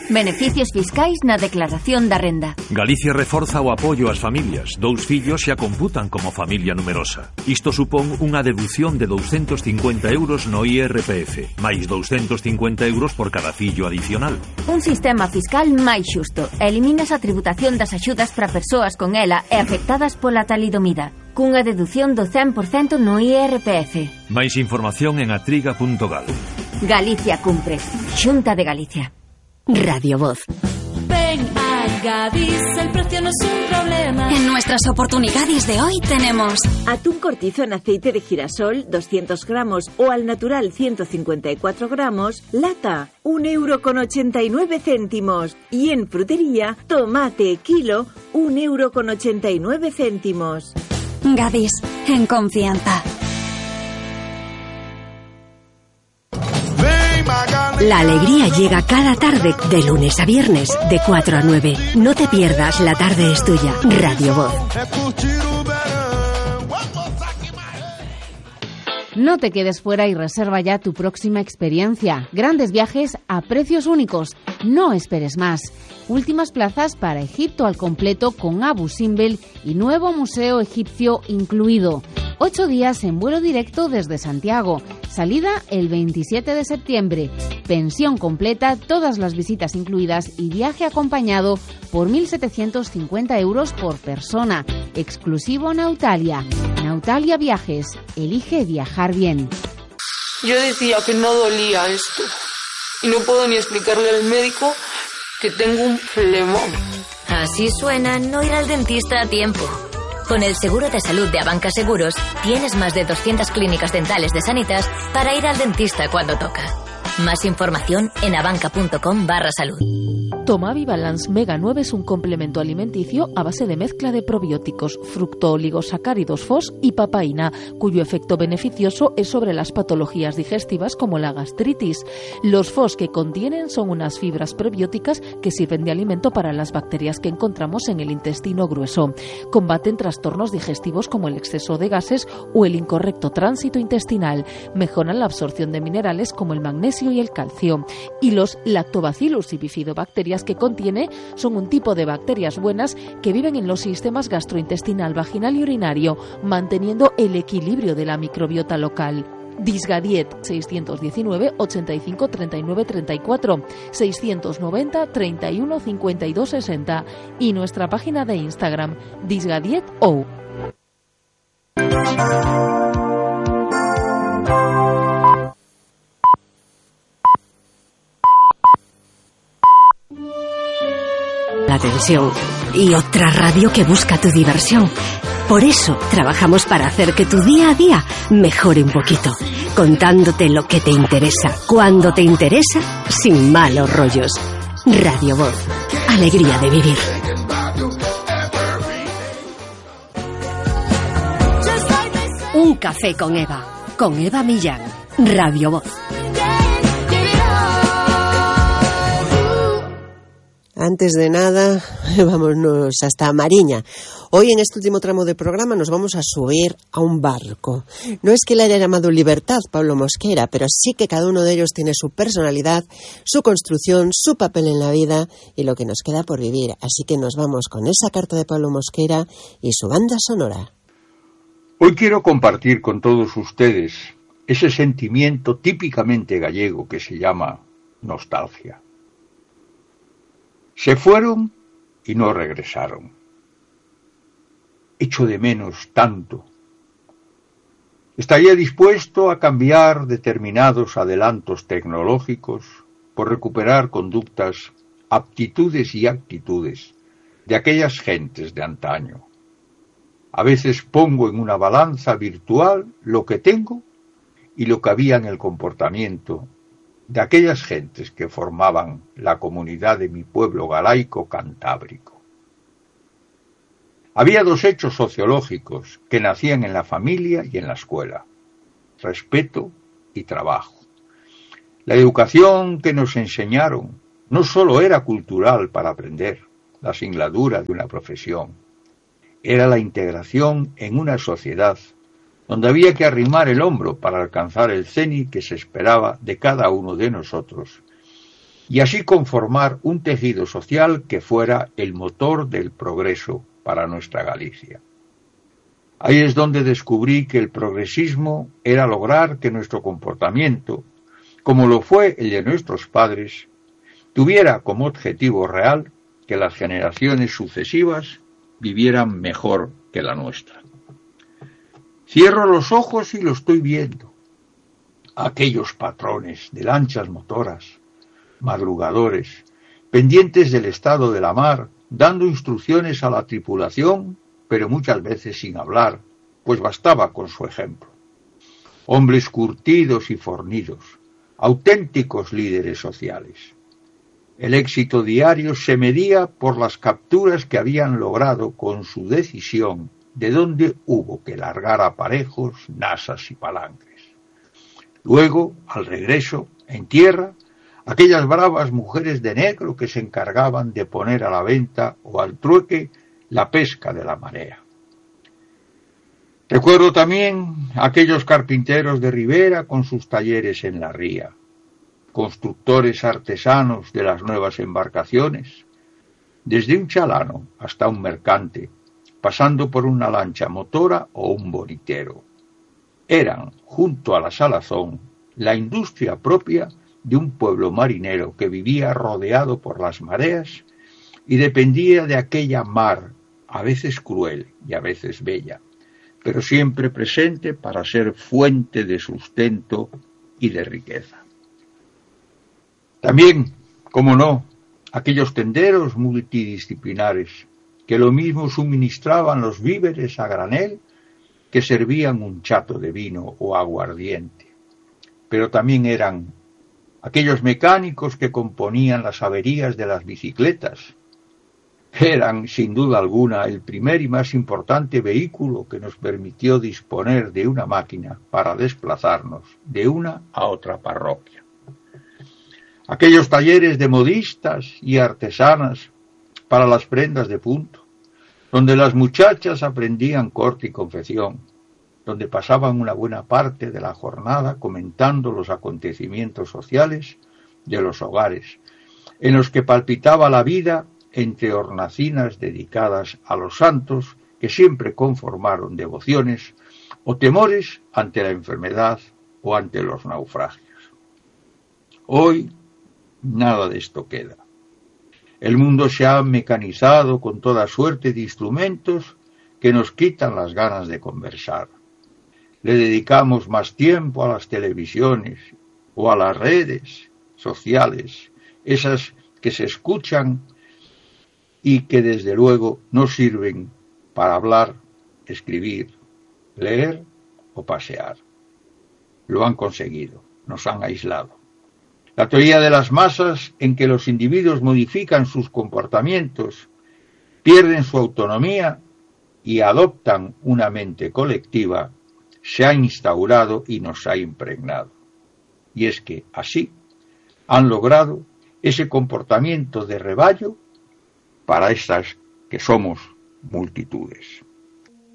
Beneficios fiscais na declaración da renda. Galicia reforza o apoio ás familias. 2 fillos xa computan como familia numerosa. Isto supón unha deducción de 250 euros no IRPF, máis 250 euros por cada fillo adicional. Un sistema fiscal máis xusto. Eliminas a tributación das axudas para persoas con ela e afectadas pola talidomida, cunha deducción do 100% no IRPF. Máis información en atriga.gal. Galicia cumpre. Xunta de Galicia. Radio Voz. Ven a Gadis, el precio no es un problema. En nuestras oportunidades de hoy tenemos atún cortizo en aceite de girasol 200 gramos o al natural 154 gramos, lata, 1,89 €. Y en frutería, tomate kilo, 1,89 €. Gadis, en confianza. La alegría llega cada tarde, de lunes a viernes, de 4 a 9. No te pierdas La Tarde es Tuya, Radio Voz. No te quedes fuera y reserva ya tu próxima experiencia. Grandes viajes a precios únicos. No esperes más. Últimas plazas para Egipto al completo con Abu Simbel y nuevo museo egipcio incluido. 8 días en vuelo directo desde Santiago. Salida el 27 de septiembre. Pensión completa, todas las visitas incluidas y viaje acompañado por 1.750 euros por persona. Exclusivo Nautalia. Nautalia Viajes. Elige viajar bien. Yo decía que no dolía esto. Y no puedo ni explicarle al médico que tengo un flemón. Así suena no ir al dentista a tiempo. Con el seguro de salud de Abanca Seguros, tienes más de 200 clínicas dentales de Sanitas para ir al dentista cuando toca. Más información en abanca.com/salud. Tomavi Balance Mega 9 es un complemento alimenticio a base de mezcla de probióticos, fructooligosacáridos FOS y papaína, cuyo efecto beneficioso es sobre las patologías digestivas como la gastritis. Los FOS que contienen son unas fibras prebióticas que sirven de alimento para las bacterias que encontramos en el intestino grueso. Combaten trastornos digestivos como el exceso de gases o el incorrecto tránsito intestinal. Mejoran la absorción de minerales como el magnesio y el calcio. Y los lactobacillus y bifidobacterias que contiene son un tipo de bacterias buenas que viven en los sistemas gastrointestinal, vaginal y urinario, manteniendo el equilibrio de la microbiota local. Disgadiet 619 85 39 34 690 31 52 60 y nuestra página de Instagram disgadietou. La televisión y otra radio que busca tu diversión. Por eso trabajamos para hacer que tu día a día mejore un poquito, contándote lo que te interesa, cuando te interesa, sin malos rollos. Radio Voz, alegría de vivir. Un café con Eva Millán, Radio Voz. Antes de nada, vámonos hasta Mariña. Hoy en este último tramo del programa nos vamos a subir a un barco. No es que le haya llamado Libertad Pablo Mosquera, pero sí que cada uno de ellos tiene su personalidad, su construcción, su papel en la vida y lo que nos queda por vivir. Así que nos vamos con esa carta de Pablo Mosquera y su banda sonora. Hoy quiero compartir con todos ustedes ese sentimiento típicamente gallego que se llama nostalgia. Se fueron y no regresaron. Echo de menos tanto. Estaría dispuesto a cambiar determinados adelantos tecnológicos por recuperar conductas, aptitudes y actitudes de aquellas gentes de antaño. A veces pongo en una balanza virtual lo que tengo y lo que había en el comportamiento de aquellas gentes que formaban la comunidad de mi pueblo galaico cantábrico. Había dos hechos sociológicos que nacían en la familia y en la escuela: respeto y trabajo. La educación que nos enseñaron no solo era cultural para aprender la singladura de una profesión, era la integración en una sociedad donde había que arrimar el hombro para alcanzar el cenit que se esperaba de cada uno de nosotros y así conformar un tejido social que fuera el motor del progreso para nuestra Galicia. Ahí es donde descubrí que el progresismo era lograr que nuestro comportamiento, como lo fue el de nuestros padres, tuviera como objetivo real que las generaciones sucesivas vivieran mejor que la nuestra. Cierro los ojos y lo estoy viendo. Aquellos patrones de lanchas motoras, madrugadores, pendientes del estado de la mar, dando instrucciones a la tripulación, pero muchas veces sin hablar, pues bastaba con su ejemplo. Hombres curtidos y fornidos, auténticos líderes sociales. El éxito diario se medía por las capturas que habían logrado con su decisión, de donde hubo que largar aparejos, nasas y palangres. Luego, al regreso, en tierra, aquellas bravas mujeres de negro que se encargaban de poner a la venta o al trueque la pesca de la marea. Recuerdo también aquellos carpinteros de ribera con sus talleres en la ría, constructores artesanos de las nuevas embarcaciones, desde un chalano hasta un mercante, pasando por una lancha motora o un bonitero. Eran, junto a la salazón, la industria propia de un pueblo marinero que vivía rodeado por las mareas y dependía de aquella mar, a veces cruel y a veces bella, pero siempre presente para ser fuente de sustento y de riqueza. También, como no, aquellos tenderos multidisciplinares que lo mismo suministraban los víveres a granel que servían un chato de vino o aguardiente, pero también eran aquellos mecánicos que componían las averías de las bicicletas. Eran, sin duda alguna, el primer y más importante vehículo que nos permitió disponer de una máquina para desplazarnos de una a otra parroquia. Aquellos talleres de modistas y artesanas para las prendas de punto, donde las muchachas aprendían corte y confección, donde pasaban una buena parte de la jornada comentando los acontecimientos sociales de los hogares, en los que palpitaba la vida entre hornacinas dedicadas a los santos que siempre conformaron devociones o temores ante la enfermedad o ante los naufragios. Hoy nada de esto queda. El mundo se ha mecanizado con toda suerte de instrumentos que nos quitan las ganas de conversar. Le dedicamos más tiempo a las televisiones o a las redes sociales, esas que se escuchan y que desde luego no sirven para hablar, escribir, leer o pasear. Lo han conseguido, nos han aislado. La teoría de las masas, en que los individuos modifican sus comportamientos, pierden su autonomía y adoptan una mente colectiva, se ha instaurado y nos ha impregnado. Y es que así han logrado ese comportamiento de rebaño para estas que somos multitudes.